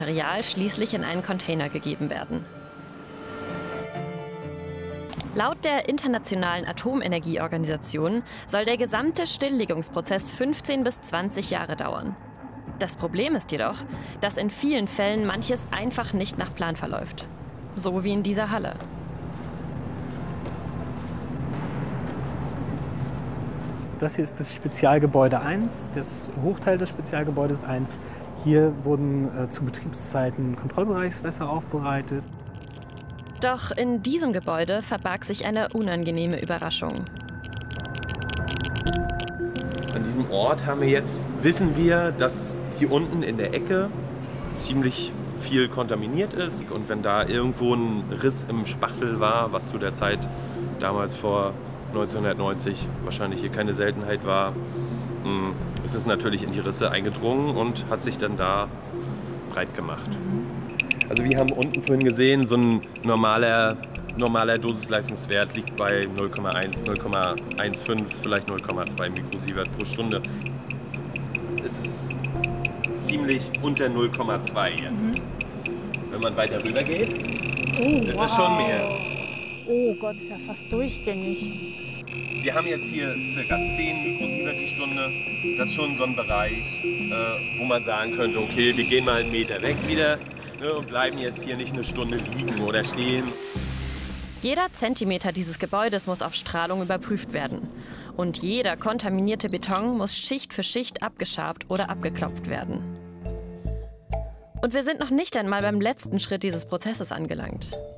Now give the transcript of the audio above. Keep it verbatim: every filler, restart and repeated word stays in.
Material schließlich in einen Container gegeben werden. Laut der Internationalen Atomenergieorganisation soll der gesamte Stilllegungsprozess fünfzehn bis zwanzig Jahre dauern. Das Problem ist jedoch, dass in vielen Fällen manches einfach nicht nach Plan verläuft. So wie in dieser Halle. Das hier ist das Spezialgebäude eins, das Hochteil des Spezialgebäudes eins. Hier wurden äh, zu Betriebszeiten Kontrollbereichswässer aufbereitet. Doch in diesem Gebäude verbarg sich eine unangenehme Überraschung. An diesem Ort haben wir jetzt, wissen wir, dass hier unten in der Ecke ziemlich viel kontaminiert ist. Und wenn da irgendwo ein Riss im Spachtel war, was zu der Zeit damals vor neunzehnhundertneunzig wahrscheinlich hier keine Seltenheit war, ist es natürlich in die Risse eingedrungen und hat sich dann da breit gemacht. Also wir haben unten vorhin gesehen, so ein normaler, normaler Dosisleistungswert liegt bei null Komma eins, null Komma fünfzehn, vielleicht null Komma zwei Mikrosievert pro Stunde. Es ist ziemlich unter null Komma zwei jetzt. Mhm. Wenn man weiter rüber geht, oh, ist wow. es schon mehr. Oh Gott, ist ja fast durchgängig. Wir haben jetzt hier ca. zehn Mikrosievert die Stunde. Das ist schon so ein Bereich, äh, wo man sagen könnte, okay, wir gehen mal einen Meter weg wieder, ne, und bleiben jetzt hier nicht eine Stunde liegen oder stehen. Jeder Zentimeter dieses Gebäudes muss auf Strahlung überprüft werden. Und jeder kontaminierte Beton muss Schicht für Schicht abgeschabt oder abgeklopft werden. Und wir sind noch nicht einmal beim letzten Schritt dieses Prozesses angelangt.